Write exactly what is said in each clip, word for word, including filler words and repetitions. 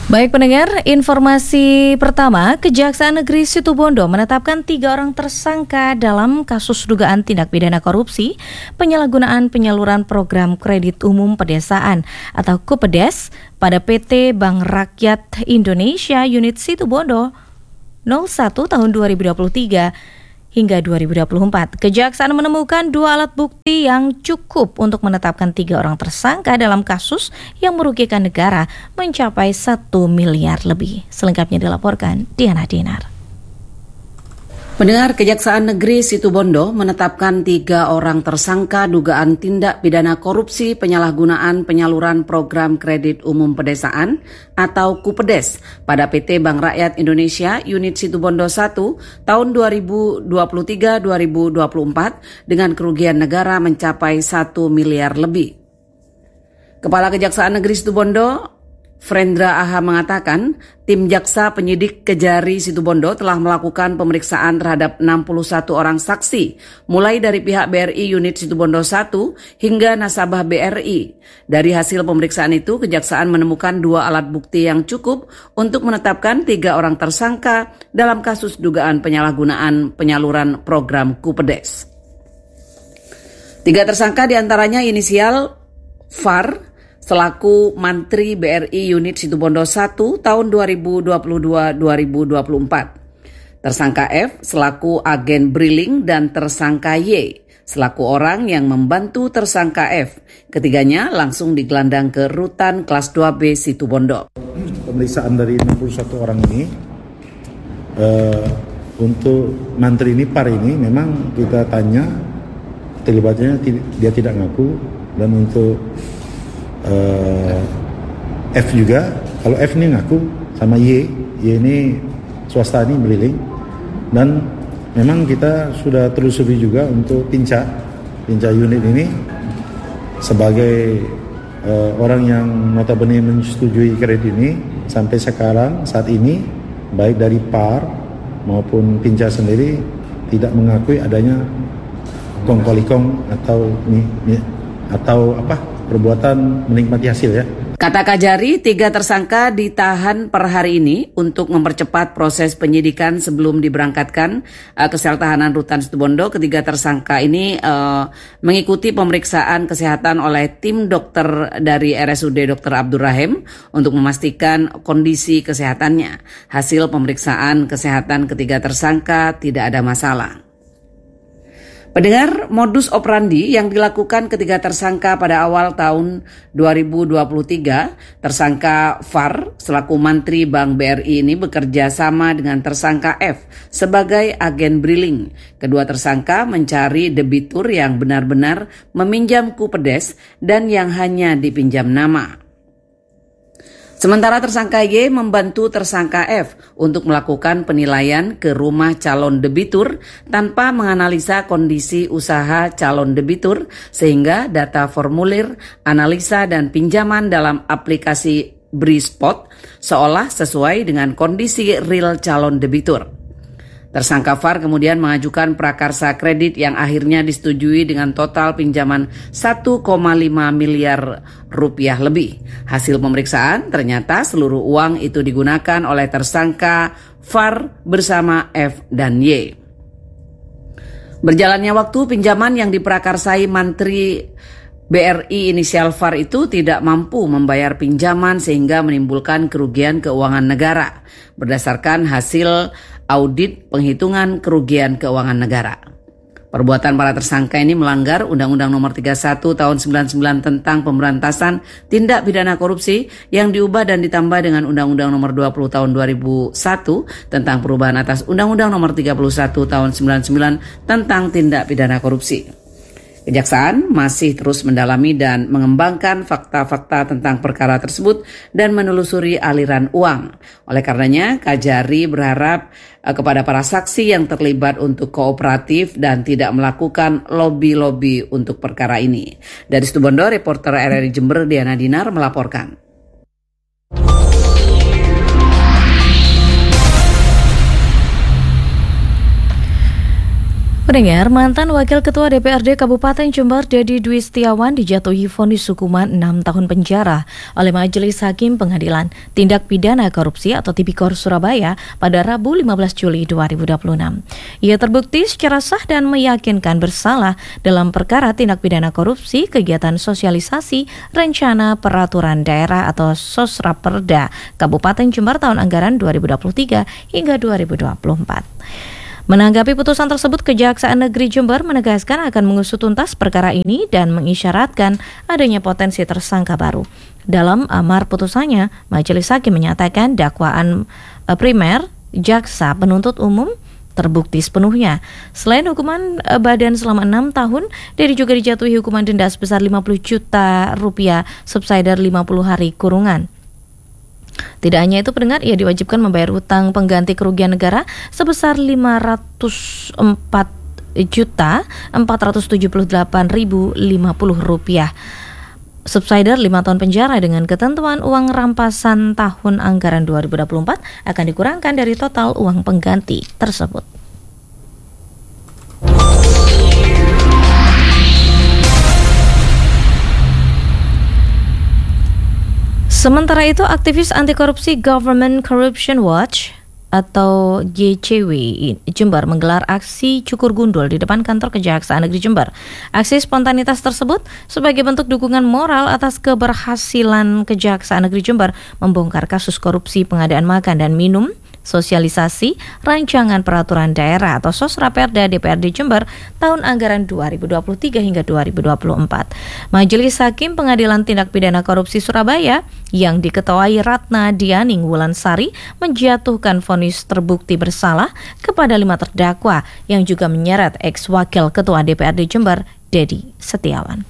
Baik pendengar, informasi pertama, Kejaksaan Negeri Situbondo menetapkan tiga orang tersangka dalam kasus dugaan tindak pidana korupsi, penyalahgunaan penyaluran program kredit umum pedesaan atau KUPEDES pada P T Bank Rakyat Indonesia Unit Situbondo nol satu tahun dua ribu dua puluh tiga hingga dua ribu dua puluh empat. Kejaksaan menemukan dua alat bukti yang cukup untuk menetapkan tiga orang tersangka dalam kasus yang merugikan negara mencapai satu miliar lebih. Selengkapnya dilaporkan Diana Dinar. Pendengar, Kejaksaan Negeri Situbondo menetapkan tiga orang tersangka dugaan tindak pidana korupsi penyalahgunaan penyaluran program kredit umum pedesaan atau KUPEDES pada P T Bank Rakyat Indonesia Unit Situbondo satu tahun dua ribu dua puluh tiga sampai dua ribu dua puluh empat dengan kerugian negara mencapai satu miliar lebih. Kepala Kejaksaan Negeri Situbondo Frendra Aha mengatakan, tim jaksa penyidik Kejari Situbondo telah melakukan pemeriksaan terhadap enam puluh satu orang saksi, mulai dari pihak B R I Unit Situbondo satu hingga nasabah B R I. Dari hasil pemeriksaan itu, Kejaksaan menemukan dua alat bukti yang cukup untuk menetapkan tiga orang tersangka dalam kasus dugaan penyalahgunaan penyaluran program KUPEDES. Tiga tersangka diantaranya inisial F A R, selaku Mantri B R I Unit Situbondo satu tahun dua ribu dua puluh dua sampai dua ribu dua puluh empat. Tersangka F selaku agen Briling dan tersangka Y selaku orang yang membantu tersangka F. Ketiganya langsung digelandang ke Rutan Kelas dua B Situbondo. Pemeriksaan dari enam puluh satu orang ini, uh, untuk Mantri ini, P A R ini memang kita tanya terlibatnya dia tidak ngaku, dan untuk Uh, F juga, kalau F ini ngaku, sama Y, Y ini swasta ini Briling, dan memang kita sudah telusuri juga untuk Pinca, Pinca unit ini sebagai uh, orang yang notabene menyetujui kredit ini sampai sekarang saat ini, baik dari P A R maupun Pinca sendiri tidak mengakui adanya kong-kali-kong atau atau apa perbuatan menikmati hasil ya. Kata Kajari, tiga tersangka ditahan per hari ini untuk mempercepat proses penyidikan sebelum diberangkatkan uh, ke sel tahanan Rutan Situbondo. Ketiga tersangka ini uh, mengikuti pemeriksaan kesehatan oleh tim dokter dari R S U D Dokter Abdur Rahim untuk memastikan kondisi kesehatannya. Hasil pemeriksaan kesehatan ketiga tersangka tidak ada masalah. Pendengar, modus operandi yang dilakukan ketiga tersangka pada awal tahun dua ribu dua puluh tiga, tersangka F A R selaku Mantri Bank B R I ini bekerja sama dengan tersangka F sebagai agen Briling. Kedua tersangka mencari debitur yang benar-benar meminjam KUPEDES dan yang hanya dipinjam nama. Sementara tersangka Y membantu tersangka F untuk melakukan penilaian ke rumah calon debitur tanpa menganalisa kondisi usaha calon debitur, sehingga data formulir, analisa dan pinjaman dalam aplikasi BriSpot seolah sesuai dengan kondisi real calon debitur. Tersangka F A R kemudian mengajukan prakarsa kredit yang akhirnya disetujui dengan total pinjaman satu koma lima miliar rupiah lebih. Hasil pemeriksaan ternyata seluruh uang itu digunakan oleh tersangka F A R bersama F dan Y. Berjalannya waktu, pinjaman yang diprakarsai Mantri B R I inisial F A R itu tidak mampu membayar pinjaman sehingga menimbulkan kerugian keuangan negara berdasarkan hasil audit penghitungan kerugian keuangan negara. Perbuatan para tersangka ini melanggar Undang-Undang Nomor tiga puluh satu Tahun sembilan puluh sembilan tentang Pemberantasan Tindak Pidana Korupsi yang diubah dan ditambah dengan Undang-Undang Nomor dua puluh Tahun dua ribu satu tentang perubahan atas Undang-Undang Nomor tiga puluh satu Tahun sembilan puluh sembilan tentang Tindak Pidana Korupsi. Kejaksaan masih terus mendalami dan mengembangkan fakta-fakta tentang perkara tersebut dan menelusuri aliran uang. Oleh karenanya, Kajari berharap uh, kepada para saksi yang terlibat untuk kooperatif dan tidak melakukan lobi-lobi untuk perkara ini. Dari Situbondo, reporter R R I Jember Diana Dinar melaporkan. Pendengar, mantan Wakil Ketua D P R D Kabupaten Jember Dedi Dwi Setiawan dijatuhi vonis hukuman enam tahun penjara oleh Majelis Hakim Pengadilan Tindak Pidana Korupsi atau Tipikor Surabaya pada Rabu lima belas Juli dua ribu dua puluh enam. Ia terbukti secara sah dan meyakinkan bersalah dalam perkara tindak pidana korupsi kegiatan sosialisasi rencana peraturan daerah atau Sosraperda Kabupaten Jember tahun anggaran dua ribu dua puluh tiga hingga dua ribu dua puluh empat. Menanggapi putusan tersebut, Kejaksaan Negeri Jember menegaskan akan mengusut tuntas perkara ini dan mengisyaratkan adanya potensi tersangka baru. Dalam amar putusannya, Majelis Hakim menyatakan dakwaan primer jaksa penuntut umum terbukti sepenuhnya. Selain hukuman badan selama enam tahun, Dedi juga dijatuhi hukuman denda sebesar lima puluh juta rupiah subsidiar lima puluh hari kurungan. Tidak hanya itu, pendengar, ia diwajibkan membayar hutang pengganti kerugian negara sebesar lima ratus empat juta empat ratus tujuh puluh delapan ribu lima puluh rupiah. Subsidiar lima tahun penjara dengan ketentuan uang rampasan tahun anggaran dua ribu dua puluh empat akan dikurangkan dari total uang pengganti tersebut. Sementara itu, aktivis anti korupsi Government Corruption Watch atau G C W Jember menggelar aksi cukur gundul di depan kantor Kejaksaan Negeri Jember. Aksi spontanitas tersebut sebagai bentuk dukungan moral atas keberhasilan Kejaksaan Negeri Jember membongkar kasus korupsi pengadaan makan dan minum, sosialisasi rancangan peraturan daerah atau Sosraperda D P R D Jember tahun anggaran dua ribu dua puluh tiga hingga dua ribu dua puluh empat. Majelis Hakim Pengadilan Tindak Pidana Korupsi Surabaya yang diketuai Ratna Dianing Wulansari menjatuhkan vonis terbukti bersalah kepada lima terdakwa yang juga menyeret ex Wakil Ketua D P R D Jember Dedi Setiawan.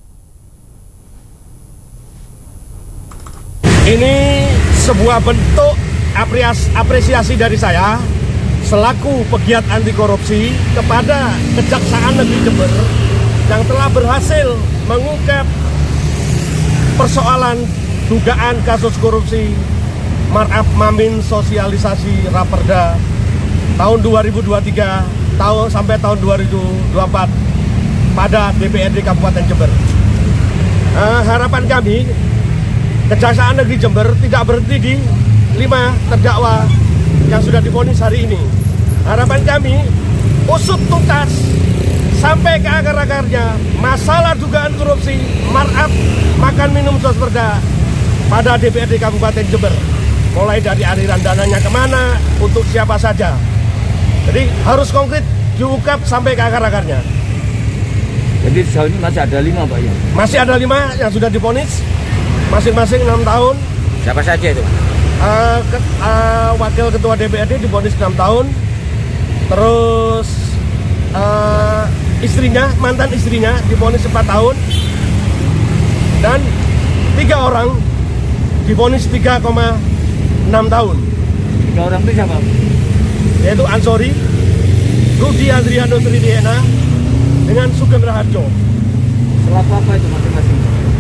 Ini sebuah bentuk apresiasi dari saya selaku pegiat anti korupsi kepada Kejaksaan Negeri Jember yang telah berhasil mengungkap persoalan dugaan kasus korupsi markup mamin sosialisasi Raperda tahun dua ribu dua puluh tiga tahun sampai tahun dua ribu dua puluh empat pada D P R D Kabupaten Jember. Uh, harapan kami Kejaksaan Negeri Jember tidak berhenti di lima terdakwa yang sudah divonis hari ini. Harapan kami usut tuntas sampai ke akar-akarnya masalah dugaan korupsi markup makan minum Sosperda pada D P R D Kabupaten Jember, mulai dari aliran dananya kemana, untuk siapa saja. Jadi harus konkret diungkap sampai ke akar-akarnya. Jadi sejauh ini masih ada lima, Pak ya? Masih ada lima yang sudah divonis, masing-masing enam tahun. Siapa saja itu? Uh, ke, uh, Wakil Ketua D P R D divonis enam tahun. Terus uh, istrinya, mantan istrinya divonis empat tahun. Dan tiga orang divonis tiga koma enam tahun. Tiga orang itu siapa? Yaitu Ansori, Rudi Andriano Tridiana, dengan Sugeng Raharjo. Selaku apa itu masing-masing?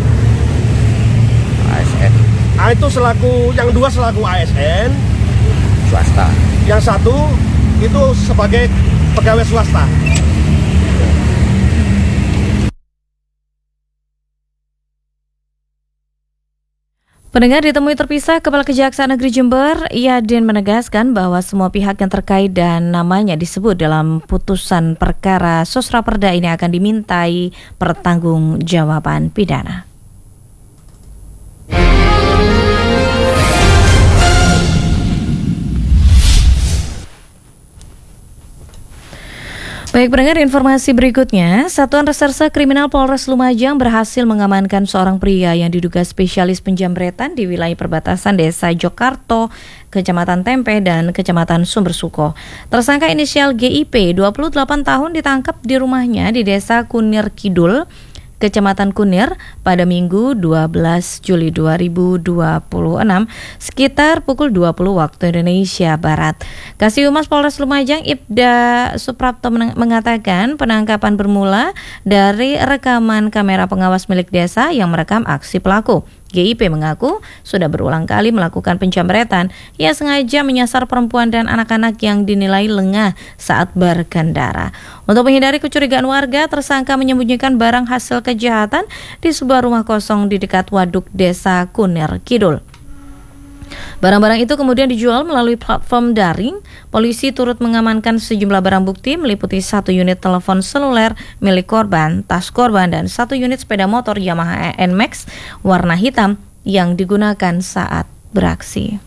A S N. Ah, itu selaku, yang dua selaku A S N Swasta. Yang satu itu sebagai pegawai swasta. Pendengar, ditemui terpisah, Kepala Kejaksaan Negeri Jember, Yadin, menegaskan bahwa semua pihak yang terkait dan namanya disebut dalam putusan perkara Sosraperda ini akan dimintai pertanggungjawaban pidana. Baik pendengar, informasi berikutnya, Satuan Reserse Kriminal Polres Lumajang berhasil mengamankan seorang pria yang diduga spesialis penjamretan di wilayah perbatasan Desa Jokarto, Kecamatan Tempe, dan Kecamatan Sumbersuko. Tersangka inisial G I P, dua puluh delapan tahun, ditangkap di rumahnya di Desa Kunir Kidul, Kecamatan Kunir pada Minggu dua belas Juli dua ribu dua puluh enam sekitar pukul dua puluh waktu Indonesia Barat. Kasih Humas Polres Lumajang Ibda Suprapto mengatakan penangkapan bermula dari rekaman kamera pengawas milik desa yang merekam aksi pelaku. G I P mengaku sudah berulang kali melakukan penjamretan. Ia sengaja menyasar perempuan dan anak-anak yang dinilai lengah saat berkendara. Untuk menghindari kecurigaan warga, tersangka menyembunyikan barang hasil kejahatan di sebuah rumah kosong di dekat waduk Desa Kunir Kidul. Barang-barang itu kemudian dijual melalui platform daring. Polisi turut mengamankan sejumlah barang bukti meliputi satu unit telepon seluler milik korban, tas korban, dan satu unit sepeda motor Yamaha N Max warna hitam yang digunakan saat beraksi.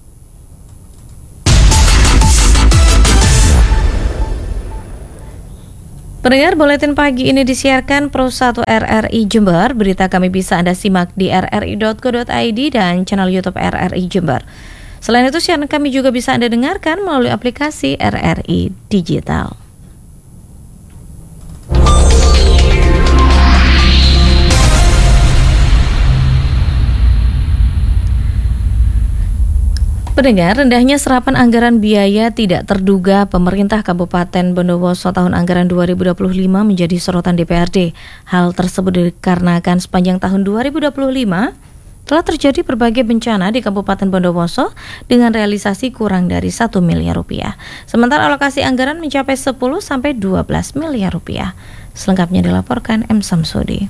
Pendengar, buletin pagi ini disiarkan Pro satu R R I Jember. Berita kami bisa Anda simak di r r i dot co dot i d dan channel YouTube R R I Jember. Selain itu, siaran kami juga bisa Anda dengarkan melalui aplikasi R R I Digital. Pendengar, rendahnya serapan anggaran biaya tidak terduga pemerintah Kabupaten Bondowoso tahun anggaran dua ribu dua puluh lima menjadi sorotan D P R D. Hal tersebut dikarenakan sepanjang tahun dua ribu dua puluh lima telah terjadi berbagai bencana di Kabupaten Bondowoso dengan realisasi kurang dari satu miliar rupiah. Sementara alokasi anggaran mencapai sepuluh sampai dua belas miliar rupiah. Selengkapnya dilaporkan M. Samsudi.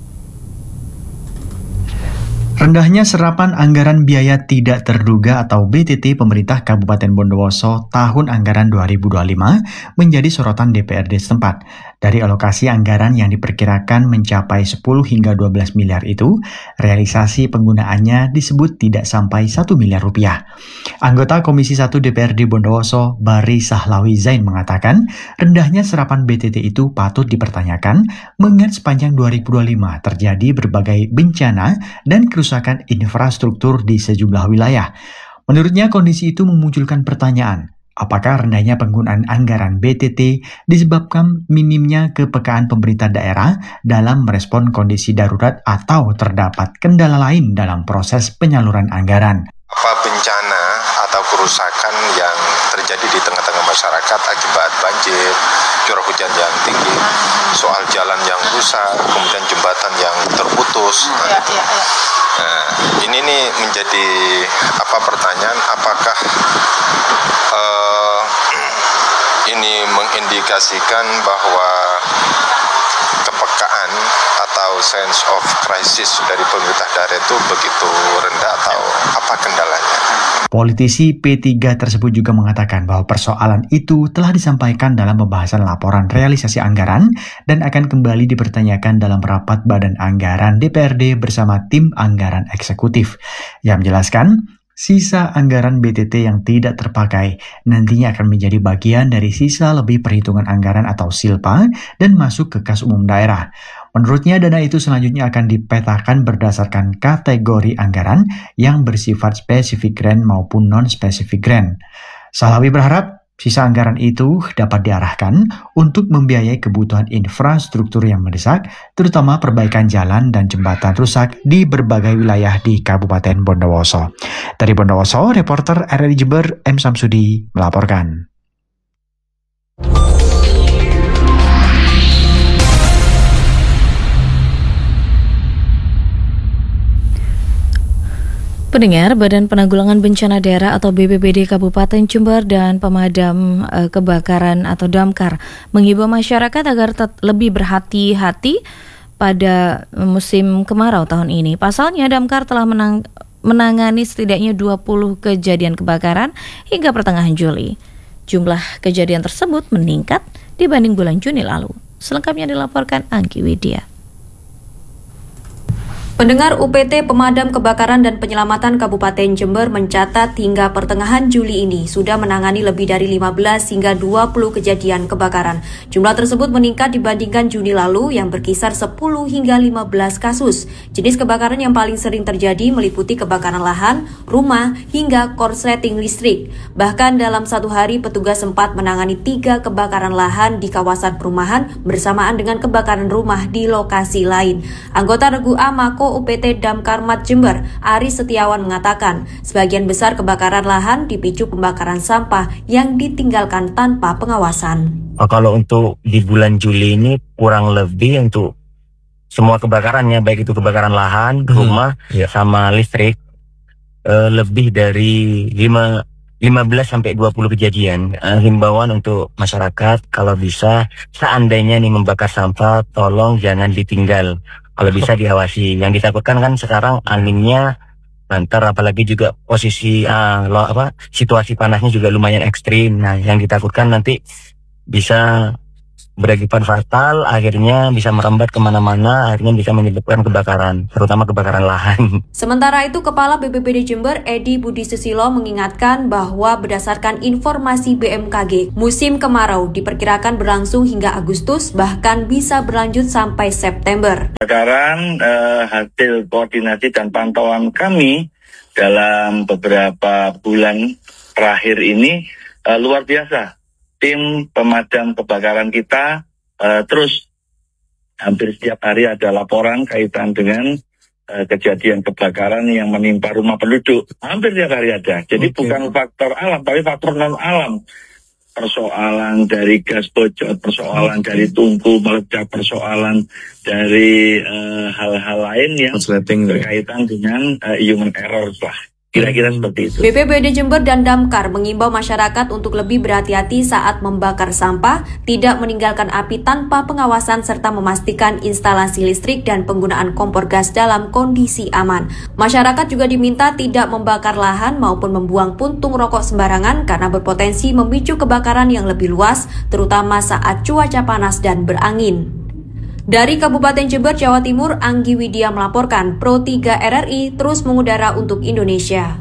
Rendahnya serapan anggaran biaya tidak terduga atau B T T pemerintah Kabupaten Bondowoso tahun anggaran dua ribu dua puluh lima menjadi sorotan D P R D setempat. Dari alokasi anggaran yang diperkirakan mencapai sepuluh hingga dua belas miliar itu, realisasi penggunaannya disebut tidak sampai satu miliar rupiah. Anggota Komisi satu D P R D Bondowoso, Bari Sahlawi Zain mengatakan, rendahnya serapan B T T itu patut dipertanyakan mengingat sepanjang dua ribu dua puluh lima terjadi berbagai bencana dan kerusakan infrastruktur di sejumlah wilayah. Menurutnya, kondisi itu memunculkan pertanyaan, apakah rendahnya penggunaan anggaran B T T disebabkan minimnya kepekaan pemerintah daerah dalam merespon kondisi darurat atau terdapat kendala lain dalam proses penyaluran anggaran? Apa bencana atau kerusakan yang terjadi di tengah-tengah masyarakat akibat banjir, curah hujan yang tinggi, soal jalan yang rusak, kemudian jembatan yang terputus. Ya, ya, ya. Nah, ini nih menjadi apa pertanyaan, apakah uh, ini mengindikasikan bahwa kepekaan atau sense of crisis dari pemerintah daerah itu begitu rendah atau apa kendalanya? Politisi P tiga tersebut juga mengatakan bahwa persoalan itu telah disampaikan dalam pembahasan laporan realisasi anggaran dan akan kembali dipertanyakan dalam rapat Badan Anggaran D P R D bersama tim anggaran eksekutif. Yang menjelaskan, sisa anggaran B T T yang tidak terpakai nantinya akan menjadi bagian dari sisa lebih perhitungan anggaran atau silpa dan masuk ke kas umum daerah. Menurutnya, dana itu selanjutnya akan dipetakan berdasarkan kategori anggaran yang bersifat spesifik grant maupun non-spesifik grant. Sahlawi berharap sisa anggaran itu dapat diarahkan untuk membiayai kebutuhan infrastruktur yang mendesak, terutama perbaikan jalan dan jembatan rusak di berbagai wilayah di Kabupaten Bondowoso. Dari Bondowoso, reporter R R I Jember M. Samsudi melaporkan. Pendengar, Badan Penanggulangan Bencana Daerah atau B P B D Kabupaten Jember dan Pemadam e, Kebakaran atau Damkar menghimbau masyarakat agar tet- lebih berhati-hati pada musim kemarau tahun ini. Pasalnya, Damkar telah menang- menangani setidaknya dua puluh kejadian kebakaran hingga pertengahan Juli. Jumlah kejadian tersebut meningkat dibanding bulan Juni lalu. Selengkapnya dilaporkan Anggi Widya. Pendengar, U P T Pemadam Kebakaran dan Penyelamatan Kabupaten Jember mencatat hingga pertengahan Juli ini sudah menangani lebih dari lima belas hingga dua puluh kejadian kebakaran. Jumlah tersebut meningkat dibandingkan Juni lalu yang berkisar sepuluh hingga lima belas kasus. Jenis kebakaran yang paling sering terjadi meliputi kebakaran lahan, rumah, hingga korsleting listrik. Bahkan dalam satu hari petugas sempat menangani tiga kebakaran lahan di kawasan perumahan bersamaan dengan kebakaran rumah di lokasi lain. Anggota Regu A Mako U P T Damkar Mat Jember, Ari Setiawan mengatakan, sebagian besar kebakaran lahan dipicu pembakaran sampah yang ditinggalkan tanpa pengawasan. Kalau untuk di bulan Juli ini kurang lebih untuk semua kebakarannya, baik itu kebakaran lahan, Hmm, rumah, ya. sama listrik, eh, lebih dari lima lima belas sampai dua puluh kejadian. Eh, himbauan untuk masyarakat kalau bisa seandainya nih membakar sampah, tolong jangan ditinggal. Kalau bisa diawasi. Yang ditakutkan kan sekarang anginnya banter, apalagi juga posisi ah, lo, apa situasi panasnya juga lumayan ekstrim. Nah, yang ditakutkan nanti bisa berakibat fatal, akhirnya bisa merambat kemana-mana, akhirnya bisa menyebabkan kebakaran, terutama kebakaran lahan. Sementara itu, Kepala B P B D Jember Edi Budi Susilo mengingatkan bahwa berdasarkan informasi B M K G, musim kemarau diperkirakan berlangsung hingga Agustus, bahkan bisa berlanjut sampai September. Sekarang eh, hasil koordinasi dan pantauan kami dalam beberapa bulan terakhir ini eh, luar biasa. Tim pemadam kebakaran kita uh, terus hampir setiap hari ada laporan kaitan dengan uh, kejadian kebakaran yang menimpa rumah penduduk. Hampir setiap hari ada. Jadi okay. bukan faktor alam, tapi faktor non alam. Persoalan dari gas bocor, persoalan okay. dari tungku meledak, persoalan dari uh, hal-hal lain yang berkaitan dengan uh, human error lah. Kira-kira seperti itu. B P B D Jember dan Damkar mengimbau masyarakat untuk lebih berhati-hati saat membakar sampah, tidak meninggalkan api tanpa pengawasan, serta memastikan instalasi listrik dan penggunaan kompor gas dalam kondisi aman. Masyarakat juga diminta tidak membakar lahan maupun membuang puntung rokok sembarangan karena berpotensi memicu kebakaran yang lebih luas, terutama saat cuaca panas dan berangin. Dari Kabupaten Jember, Jawa Timur, Anggi Widya melaporkan. Pro tiga R R I terus mengudara untuk Indonesia.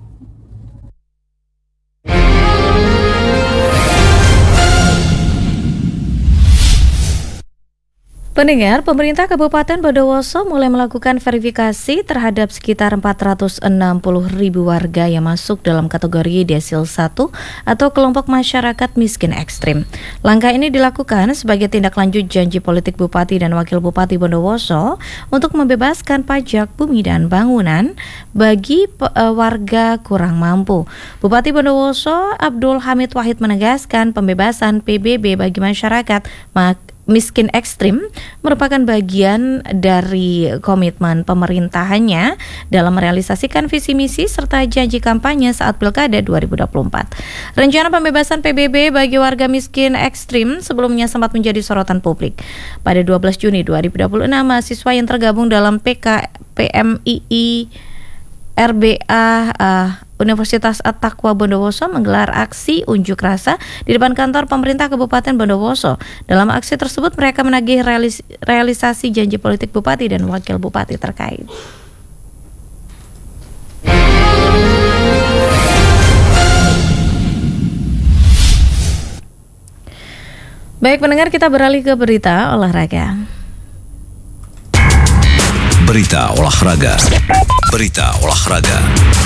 Pendengar, pemerintah Kabupaten Bondowoso mulai melakukan verifikasi terhadap sekitar empat ratus enam puluh ribu warga yang masuk dalam kategori desil satu atau kelompok masyarakat miskin ekstrim. Langkah ini dilakukan sebagai tindak lanjut janji politik Bupati dan Wakil Bupati Bondowoso untuk membebaskan pajak bumi dan bangunan bagi uh, warga kurang mampu. Bupati Bondowoso Abdul Hamid Wahid menegaskan pembebasan P B B bagi masyarakat mak miskin ekstrim merupakan bagian dari komitmen pemerintahannya dalam merealisasikan visi misi serta janji kampanye saat Pilkada dua ribu dua puluh empat. Rencana pembebasan P B B bagi warga miskin ekstrim sebelumnya sempat menjadi sorotan publik. Pada dua belas Juni dua ribu dua puluh enam, mahasiswa yang tergabung dalam P K P M I I R B A uh, Universitas At-Taqwa Bondowoso menggelar aksi unjuk rasa di depan kantor pemerintah Kabupaten Bondowoso. Dalam aksi tersebut mereka menagih realis- realisasi janji politik Bupati dan Wakil Bupati terkait. Baik pendengar, kita beralih ke berita olahraga. Berita olahraga. Berita olahraga.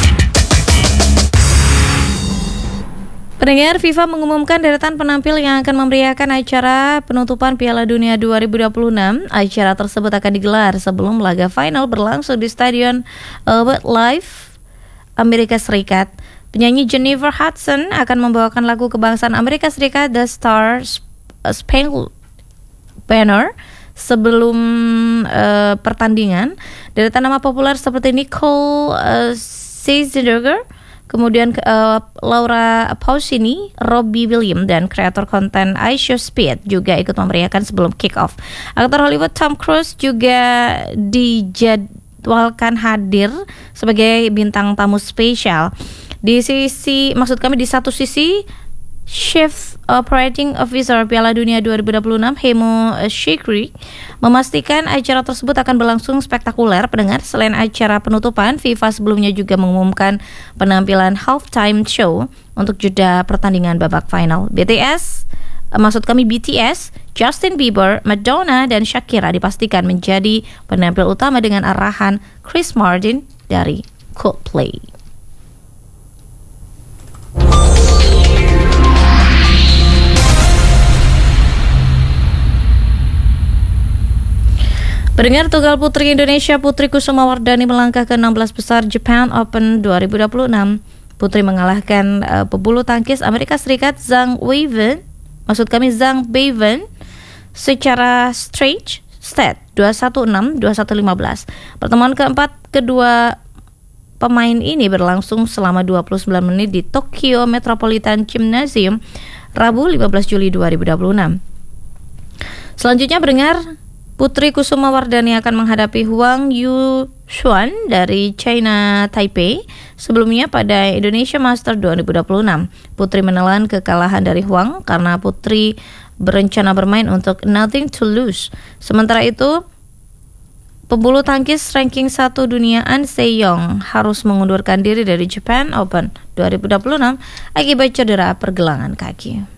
Pendengar, FIFA mengumumkan deretan penampil yang akan memeriahkan acara penutupan Piala Dunia dua ribu dua puluh enam. Acara tersebut akan digelar sebelum laga final berlangsung di Stadion MetLife, Amerika Serikat. Penyanyi Jennifer Hudson akan membawakan lagu kebangsaan Amerika Serikat The Star Spangled Banner sebelum uh, pertandingan. Deretan nama populer seperti Nicole uh, Scherzinger, kemudian uh, Laura Pausini, Robbie Williams, dan kreator konten Aisha Speed juga ikut memeriahkan sebelum kick-off. Aktor Hollywood Tom Cruise juga dijadwalkan hadir sebagai bintang tamu spesial. Di sisi, maksud kami di satu sisi, Chief Operating Officer Piala Dunia dua ribu dua puluh enam Hemo Shikri memastikan acara tersebut akan berlangsung spektakuler. Pendengar, selain acara penutupan, FIFA sebelumnya juga mengumumkan penampilan halftime show untuk jeda pertandingan babak final. B T S, maksud kami B T S, Justin Bieber, Madonna, dan Shakira dipastikan menjadi penampil utama dengan arahan Chris Martin dari Coldplay. Pendengar, tunggal putri Indonesia Putri Kusumawardani melangkah ke enam belas besar Japan Open dua ribu dua puluh enam. Putri mengalahkan uh, pebulu tangkis Amerika Serikat Zhang Weivin, maksud kami Zhang Beivin, secara straight State dua satu enam, dua satu lima belas. Pertemuan keempat kedua pemain ini berlangsung selama dua puluh sembilan menit di Tokyo Metropolitan Gymnasium Rabu lima belas Juli dua ribu dua puluh enam. Selanjutnya pendengar, Putri Kusuma Wardani akan menghadapi Huang Yuxuan dari China Taipei. Sebelumnya pada Indonesia Master dua ribu dua puluh enam, Putri menelan kekalahan dari Huang karena Putri berencana bermain untuk Nothing to Lose. Sementara itu, pebulu tangkis ranking satu dunia An Se-young harus mengundurkan diri dari Japan Open dua ribu dua puluh enam akibat cedera pergelangan kaki.